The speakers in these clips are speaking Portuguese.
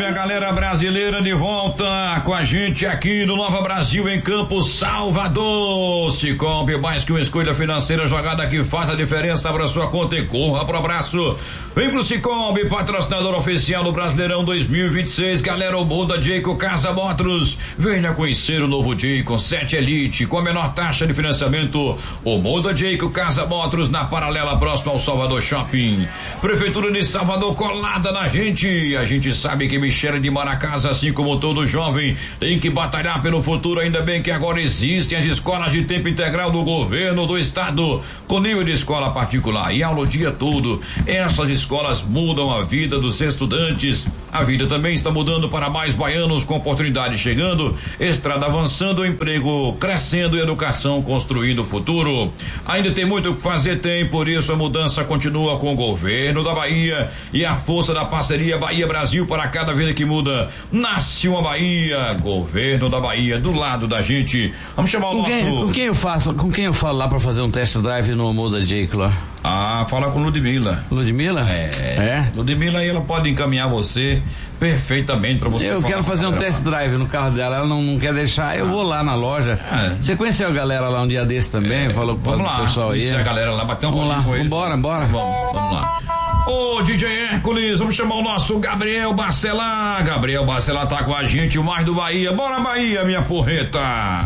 dia, galera brasileira, de volta com a gente aqui no Nova Brasil, em Campos, Salvador. Cicobi, mais que uma escolha financeira, jogada que faz a diferença. Abra sua conta e corra pro abraço. Vem pro Cicobi, patrocinador oficial do Brasileirão 2026. Galera, o Honda Jayco Casa Motors. Venha conhecer o novo Jayco 7 Elite com a menor taxa de financiamento. O Honda Jayco Casa Motors, na paralela próxima ao Salvador Shopping. Prefeitura de Salvador colada na gente. A gente sabe que Michele de Maracasa, assim como todo jovem, tem que batalhar pelo futuro. Ainda bem que agora existem as escolas de tempo integral do governo do estado, com nível de escola particular e aula o dia todo. Essas escolas mudam a vida dos estudantes. A vida também está mudando para mais baianos, com oportunidade chegando, estrada avançando, emprego crescendo e educação construindo o futuro. Ainda tem muito o que fazer, tem, por isso a mudança continua com o governo da Bahia e a força da parceria Bahia-Brasil. Para cada vida que muda, nasce uma Bahia. Governo da Bahia, do lado da gente. Vamos chamar o nosso... Com quem eu falo lá para fazer um test drive no Honda Jayco lá? Fala com Ludmila. Ludmila? Ludmila, aí ela pode encaminhar você perfeitamente para você. Eu quero fazer um test drive no carro dela, ela não quer deixar, eu vou lá na loja. Você conheceu a galera lá um dia desse também? Falou com o pessoal aí. A galera lá, bateu um bolinho com ele. Bora. Vamos lá. Ô, DJ Hércules, vamos chamar o nosso Gabriel Barcelar. Gabriel Barcelar tá com a gente, o mais do Bahia. Bora, Bahia, minha porreta.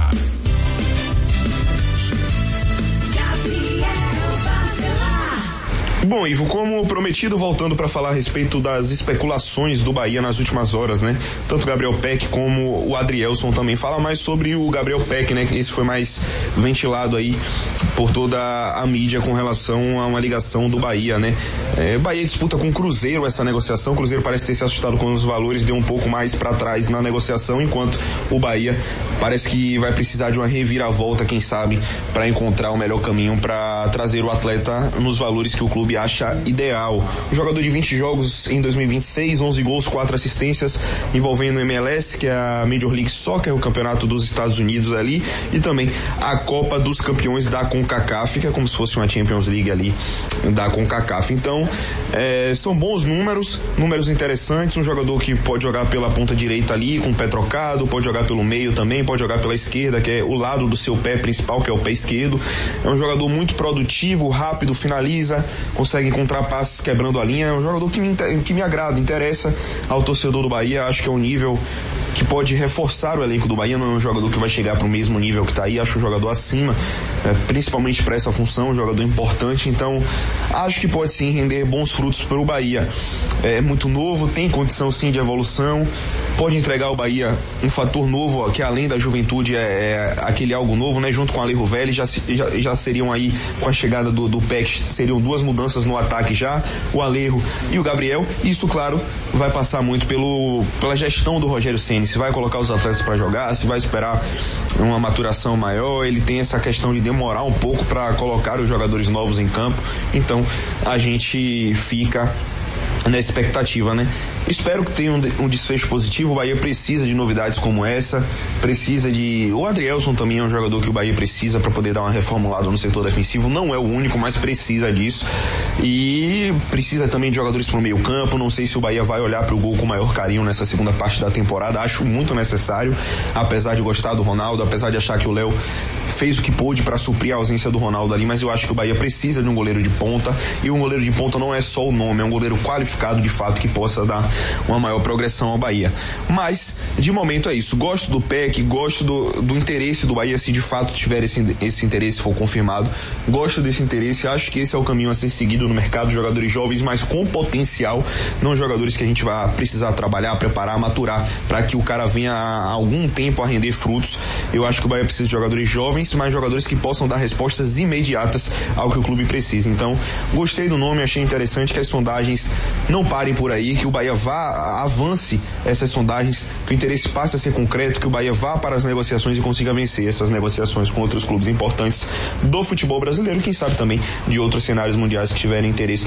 Bom, Ivo, como prometido, voltando para falar a respeito das especulações do Bahia nas últimas horas, né? Tanto o Gabriel Peck como o Adrielson também. Fala mais sobre o Gabriel Peck, né? Esse foi mais ventilado aí por toda a mídia com relação a uma ligação do Bahia, né? Bahia disputa com o Cruzeiro essa negociação. O Cruzeiro parece ter se assustado com os valores, deu um pouco mais para trás na negociação, enquanto o Bahia parece que vai precisar de uma reviravolta, quem sabe, para encontrar o melhor caminho para trazer o atleta nos valores que o clube acha ideal. O jogador de 20 jogos em 2026, 11 gols, 4 assistências, envolvendo o MLS, que é a Major League Soccer, o campeonato dos Estados Unidos ali, e também a Copa dos Campeões da CONCACAF, que é como se fosse uma Champions League ali da CONCACAF. Então, são bons números interessantes. Um jogador que pode jogar pela ponta direita ali, com o pé trocado, pode jogar pelo meio também, pode jogar pela esquerda, que é o lado do seu pé principal, que é o pé esquerdo. É um jogador muito produtivo, rápido, finaliza, consegue encontrar passes quebrando a linha. É um jogador que me agrada, interessa ao torcedor do Bahia. Acho que é um nível que pode reforçar o elenco do Bahia. Não é um jogador que vai chegar para o mesmo nível que está aí. Acho um jogador acima, principalmente para essa função, um jogador importante. Então, acho que pode sim render bons frutos para o Bahia. É muito novo, tem condição sim de evolução, pode entregar ao Bahia um fator novo, que além da juventude é aquele algo novo, né? Junto com o Alejo Vélez, já seriam aí, com a chegada do Peck, seriam duas mudanças no ataque já, o Alejo e o Gabriel. Isso, claro, vai passar muito pela gestão do Rogério Ceni, se vai colocar os atletas para jogar, se vai esperar uma maturação maior. Ele tem essa questão de demorar um pouco para colocar os jogadores novos em campo. Então a gente fica na expectativa, né? Espero que tenha um desfecho positivo. O Bahia precisa de novidades como essa, precisa de... O Adrielson também é um jogador que o Bahia precisa para poder dar uma reformulada no setor defensivo. Não é o único, mas precisa disso. E precisa também de jogadores pro meio campo. Não sei se o Bahia vai olhar pro gol com maior carinho nessa segunda parte da temporada. Acho muito necessário, apesar de gostar do Ronaldo, apesar de achar que o Léo fez o que pôde para suprir a ausência do Ronaldo ali, mas eu acho que o Bahia precisa de um goleiro de ponta, e um goleiro de ponta não é só o nome, é um goleiro qualificado de fato que possa dar uma maior progressão ao Bahia. Mas de momento é isso. Gosto do PEC, gosto do interesse do Bahia, se de fato tiver esse interesse, for confirmado. Gosto desse interesse, acho que esse é o caminho a ser seguido no mercado. Jogadores jovens, mas com potencial, não jogadores que a gente vai precisar trabalhar, preparar, maturar para que o cara venha há algum tempo a render frutos. Eu acho que o Bahia precisa de jogadores jovens, mas jogadores que possam dar respostas imediatas ao que o clube precisa. Então, gostei do nome, achei interessante que as sondagens não parem por aí, que o Bahia avance essas sondagens, que o interesse passe a ser concreto, que o Bahia vá para as negociações e consiga vencer essas negociações com outros clubes importantes do futebol brasileiro, quem sabe também de outros cenários mundiais que tiverem interesse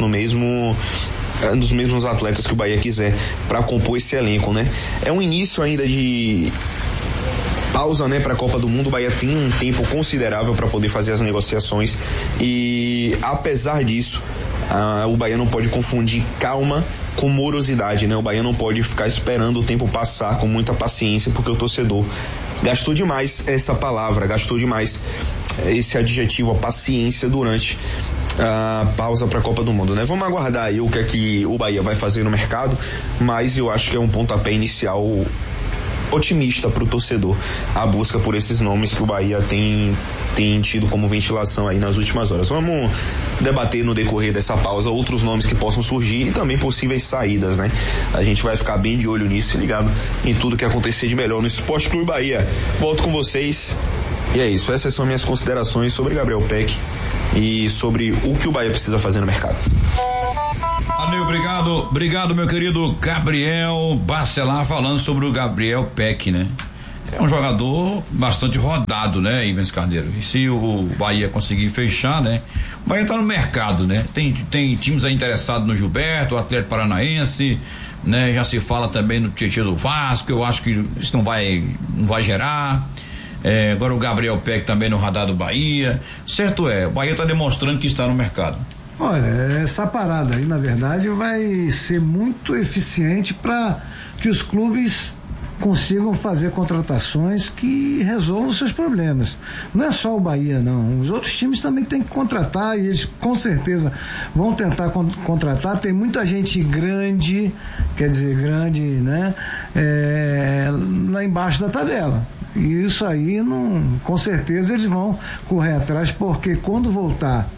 nos mesmos atletas que o Bahia quiser para compor esse elenco, né? É um início ainda de pausa, né, para a Copa do Mundo. O Bahia tem um tempo considerável para poder fazer as negociações e, apesar disso, o Bahia não pode confundir calma com morosidade, né? O Bahia não pode ficar esperando o tempo passar com muita paciência, porque o torcedor gastou demais essa palavra, gastou demais esse adjetivo, a paciência, durante a pausa para a Copa do Mundo, né? Vamos aguardar aí o que é que o Bahia vai fazer no mercado, mas eu acho que é um pontapé inicial otimista para o torcedor, a busca por esses nomes que o Bahia tem tido como ventilação aí nas últimas horas. Vamos debater no decorrer dessa pausa outros nomes que possam surgir e também possíveis saídas, né? A gente vai ficar bem de olho nisso, ligado em tudo que acontecer de melhor no Esporte Clube Bahia. Volto com vocês e é isso, essas são minhas considerações sobre Gabriel Peck e sobre o que o Bahia precisa fazer no mercado. Valeu, obrigado meu querido Gabriel Bacelar, falando sobre o Gabriel Peck, né? É um jogador bastante rodado, né, Ivens Carneiro? E se o Bahia conseguir fechar, né? O Bahia tá no mercado, né? Tem times aí interessados no Gilberto, o Atlético Paranaense, né? Já se fala também no Tietê do Vasco, eu acho que isso não vai gerar. Agora o Gabriel Peck também no radar do Bahia. Certo o Bahia tá demonstrando que está no mercado. Olha, essa parada aí, na verdade, vai ser muito eficiente para que os clubes consigam fazer contratações que resolvam os seus problemas. Não é só o Bahia, não. Os outros times também têm que contratar e eles com certeza vão tentar contratar. Tem muita gente grande, né? Lá embaixo da tabela. E isso aí, com certeza, eles vão correr atrás, porque quando voltar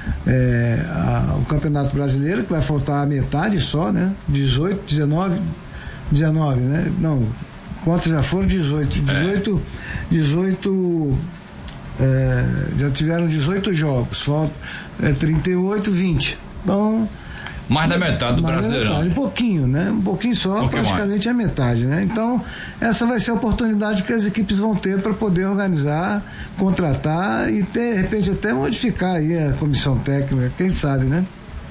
o Campeonato Brasileiro, que vai faltar a metade só, né? 19, né? Não, quantos já foram? 18, já tiveram 18 jogos, falta 38, 20. Então, mais da metade do Brasileirão. Um pouquinho, né? Um pouquinho só, praticamente a metade, né? Então, essa vai ser a oportunidade que as equipes vão ter para poder organizar, contratar e, de repente, até modificar aí a comissão técnica, quem sabe, né?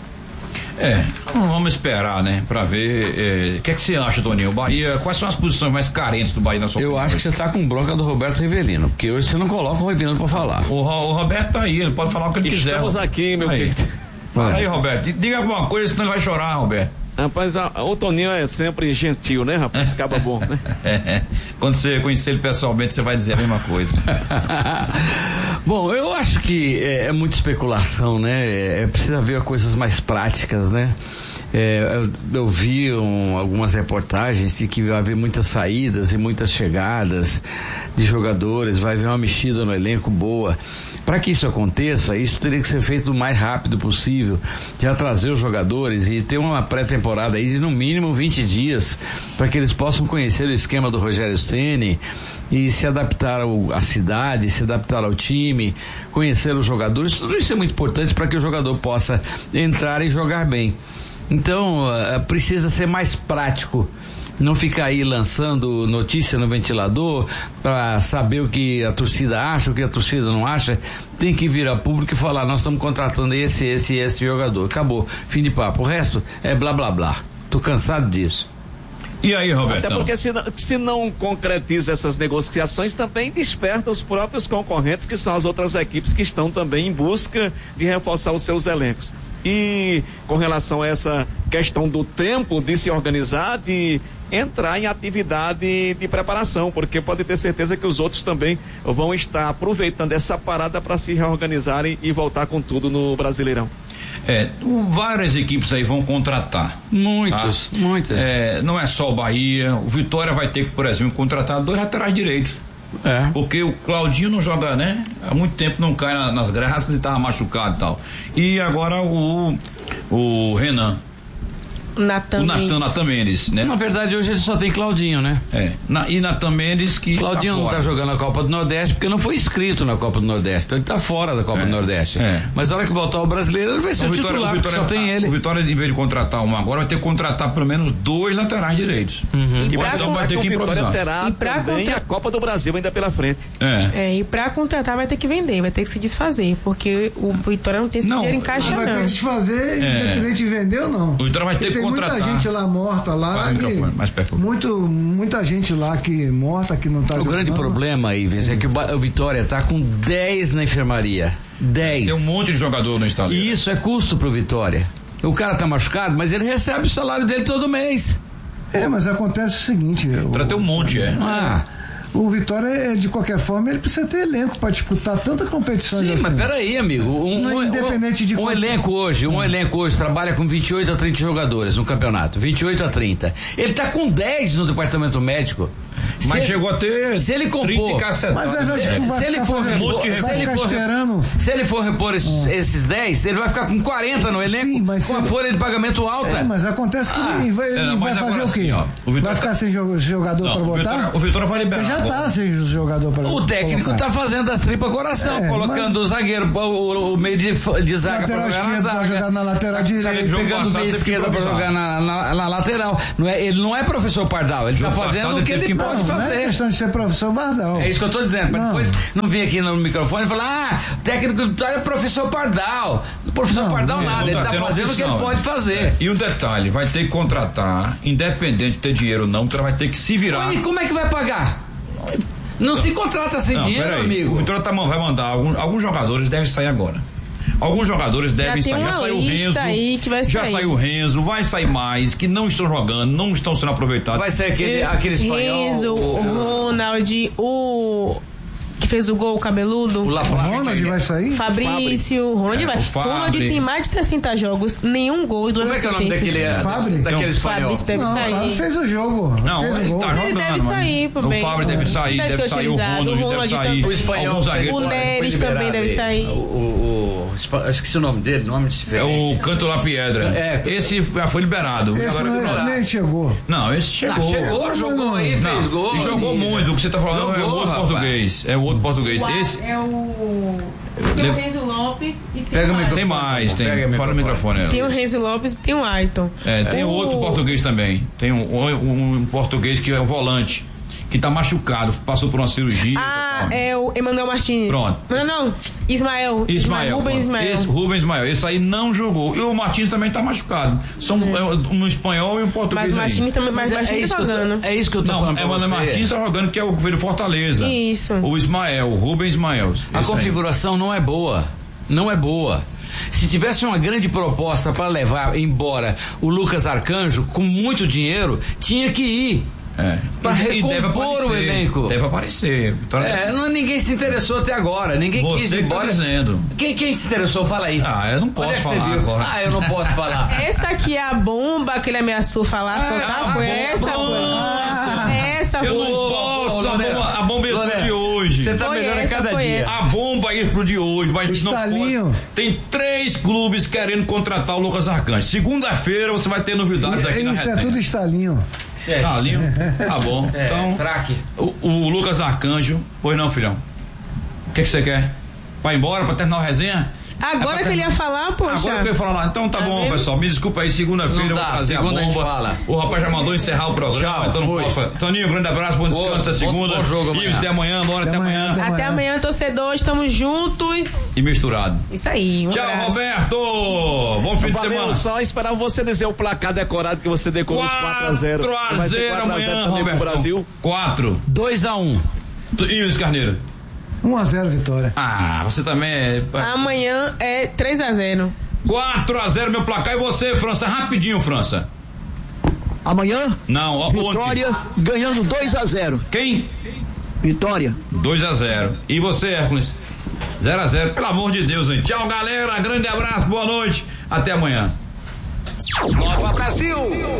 Vamos esperar, né? Pra ver. O que é que você acha, Toninho? O Bahia, quais são as posições mais carentes do Bahia na sua opinião? Eu acho que você tá com bronca do Roberto Rivelino, porque hoje você não coloca o Rivelino pra falar. O Roberto tá aí, ele pode falar o que ele quiser. Estamos aqui, meu querido. Fala aí, Roberto, diga alguma coisa, senão ele vai chorar, Roberto. Rapaz, o Toninho é sempre gentil, né, rapaz? Acaba bom, né? Quando você conhecer ele pessoalmente, você vai dizer a mesma coisa. Bom, eu acho que é muita especulação, né? Precisa ver coisas mais práticas, né? Eu vi algumas reportagens de que vai haver muitas saídas e muitas chegadas de jogadores, vai haver uma mexida no elenco boa. Para que isso aconteça, isso teria que ser feito o mais rápido possível, já trazer os jogadores e ter uma pré-temporada aí de no mínimo 20 dias, para que eles possam conhecer o esquema do Rogério Ceni e se adaptar à cidade, se adaptar ao time, conhecer os jogadores. Tudo isso é muito importante para que o jogador possa entrar e jogar bem. Então, precisa ser mais prático, não ficar aí lançando notícia no ventilador para saber o que a torcida acha, o que a torcida não acha. Tem que vir a público e falar: nós estamos contratando esse jogador. Acabou, fim de papo. O resto é blá blá blá. Tô cansado disso. E aí, Roberto? Até porque se não concretiza essas negociações, também desperta os próprios concorrentes, que são as outras equipes que estão também em busca de reforçar os seus elencos. E com relação a essa questão do tempo de se organizar, de entrar em atividade de preparação, porque pode ter certeza que os outros também vão estar aproveitando essa parada para se reorganizarem e voltar com tudo no Brasileirão. Várias equipes aí vão contratar. Muitas. Não é só o Bahia. O Vitória vai ter que, por exemplo, contratar 2 laterais direitos. Porque o Claudinho não joga, né? Há muito tempo não cai nas graças e tava machucado e tal. E agora o Renan. O Natan Mendes, né? Na verdade, hoje ele só tem Claudinho, né? E Natan Mendes que Claudinho não tá jogando a Copa do Nordeste porque não foi inscrito na Copa do Nordeste, então ele tá fora da Copa do Nordeste. Mas na hora que voltar ao Brasileiro, ele vai ser o titular, porque só tem ele. O Vitória, em vez de contratar um agora, vai ter que contratar pelo menos 2 laterais direitos. Então vai ter que improvisar. Terá também a Copa do Brasil ainda pela frente. E pra contratar vai ter que vender, vai ter que se desfazer, porque o Vitória não tem esse dinheiro em caixa, não. Vai ter que desfazer, independente de vender ou não. O Vitória vai ter que contratar. Muita gente lá morta lá, muita gente lá que morta, que não tá jogando. O grande problema, Ives, é que o Vitória tá com 10 na enfermaria. 10. Tem um monte de jogador no estado. E isso é custo pro Vitória. O cara tá machucado, mas ele recebe o salário dele todo mês. Mas acontece o seguinte... Pra ter um monte, O Vitória, de qualquer forma, ele precisa ter elenco para disputar tanta competição. Sim, mas peraí, amigo. Independente de um elenco hoje trabalha com 28 a 30 jogadores no campeonato. 28 a 30. Ele tá com 10 no departamento médico. Mas chegou a ter. Se ele compor. Mas se ele for repor esses 10, ele vai ficar com 40 no elenco. Sim, com a folha de pagamento alta. Mas acontece que ele vai fazer o quê? Vai ficar sem jogador para botar? O Vitória vai liberar. Já tá sem jogador para botar. O técnico tá fazendo as tripas coração, colocando o zagueiro, o meio de zaga para jogar na zaga. Jogar na lateral direita, pegando o meio esquerda para jogar na lateral. Ele não é professor Pardal, ele tá fazendo o que ele pode fazer. Não é questão de ser professor Pardal. É isso que eu tô dizendo. Mas depois não vir aqui no microfone e falar: o técnico do Vitória é professor Pardal. O professor Pardal nada, ele tá fazendo o que ele pode fazer. E um detalhe, vai ter que contratar, independente de ter dinheiro ou não, o Vitória vai ter que se virar. E como é que vai pagar? Não se contrata sem dinheiro, amigo. O Vitória vai mandar, alguns jogadores devem sair agora. Alguns jogadores devem sair. Já saiu o Renzo. Já saiu o Renzo, vai sair mais, que não estão jogando, não estão sendo aproveitados. Vai ser aquele espanhol. Renzo, o Ronald, que fez o gol cabeludo. O Ronald vai sair? Fabrício, Ronald vai. O Ronald tem mais de 60 jogos, nenhum gol e 2 assistências. Como é que é o nome daquele? Daquele espanhol. Fabrício deve sair. Fabrício fez o jogo. Não, ele tá jogando. Ele deve sair, pro bem. O Fábio deve sair, deve sair o Ronald deve sair. O espanhol. O Neres também deve sair. Esqueci o nome dele, nome diferente. É o Canto La Piedra. Esse já foi liberado. Esse nem chegou. Não, esse chegou. Jogou aí, fez gol. E jogou muito. O que você tá falando é o outro português. É o outro português. Esse é o Renzo Lopes e tem mais, fala o microfone. Tem o Renzo Lopes e tem o Aiton. Tem outro português também. Tem um português que é o volante, que tá machucado, passou por uma cirurgia. É o Emanuel Martins. Pronto. Não. Ismael. Rubens Ismael. Esse aí não jogou. E o Martins também tá machucado. São um espanhol e um português. Mas o Martins também tá jogando. É isso que eu tô falando. O Emanuel Martins tá jogando, que é o que veio do Fortaleza. Isso. O Ismael, o Rubens Ismael. A configuração não é boa. Não é boa. Se tivesse uma grande proposta para levar embora o Lucas Arcanjo com muito dinheiro, tinha que ir. Para recompor o elenco. Deve aparecer. Ninguém se interessou até agora. Ninguém quis ir embora. Tá dizendo. Quem se interessou? Fala aí. Eu não posso falar agora. Eu não posso falar. Essa aqui é a bomba que ele ameaçou falar, soltar. Foi essa, foi. Eu não posso. A bomba explodiu hoje. Você tá melhorando a cada dia. A bomba explodiu hoje, mas não pode. Tem 3 clubes querendo contratar o Lucas Arcanjo. Segunda-feira você vai ter novidades aqui na resenha. Isso é tudo estalinho. Estalinho? Tá bom. Então, craque. O Lucas Arcanjo. Pois não, filhão? O que você quer? Vai embora pra terminar a resenha? Agora que ele ia falar, poxa. Agora que eu ia falar lá. Então tá bom, pessoal. Me desculpa aí, segunda-feira eu vou trazer a bomba. O rapaz já mandou encerrar o programa, então não posso falar. Toninho, grande abraço, bom descanso até segunda. Bom jogo amanhã. Até amanhã, bora até amanhã. Até amanhã, torcedor, estamos juntos. E misturado. Isso aí. Tchau, abraço. Roberto. Bom fim de semana. Só esperar você dizer o placar decorado que você decorou os 4-0. 4-0 amanhã, Roberto. Brasil. 4. 2-1. E Luiz Carneiro? 1-0 Vitória. Você também é... Amanhã é 3-0. 4-0 meu placar. E você, França? Rapidinho, França. Amanhã? Não, Vitória ontem. Ganhando 2-0. Quem? Vitória. 2-0. E você, Hércules? 0-0. Pelo amor de Deus, hein? Tchau, galera. Grande abraço, boa noite. Até amanhã. Nova Brasil!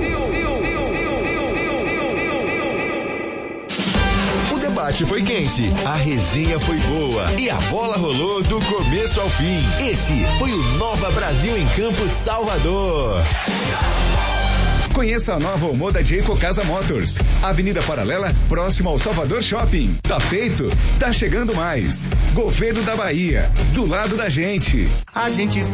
O debate foi quente, a resenha foi boa e a bola rolou do começo ao fim. Esse foi o Nova Brasil em Campos, Salvador. Conheça a nova Omoda Jayco Casa Motors. Avenida Paralela, próximo ao Salvador Shopping. Tá feito? Tá chegando mais. Governo da Bahia, do lado da gente. A gente